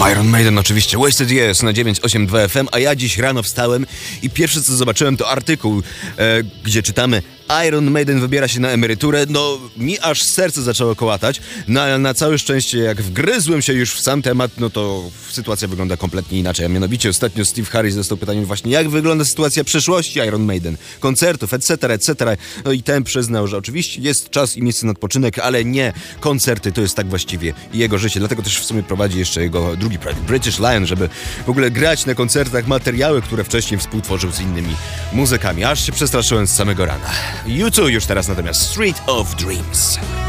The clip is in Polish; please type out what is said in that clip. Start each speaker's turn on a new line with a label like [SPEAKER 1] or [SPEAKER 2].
[SPEAKER 1] Iron Maiden oczywiście, Wasted Years na 982 FM, a ja dziś rano wstałem i pierwsze co zobaczyłem to artykuł, gdzie czytamy: Iron Maiden wybiera się na emeryturę. No, mi aż serce zaczęło kołatać, no ale na całe szczęście jak wgryzłem się już w sam temat, no to sytuacja wygląda kompletnie inaczej. A mianowicie ostatnio Steve Harris dostał pytanie właśnie, jak wygląda sytuacja przyszłości Iron Maiden, koncertów, etc. No i ten przyznał, że oczywiście jest czas i miejsce na odpoczynek, ale nie koncerty, to jest tak właściwie jego życie. Dlatego też w sumie prowadzi jeszcze jego drugi projekt, British Lion, żeby w ogóle grać na koncertach materiały, które wcześniej współtworzył z innymi muzykami. Aż się przestraszyłem z samego rana. U2 już teraz natomiast Street of Dreams.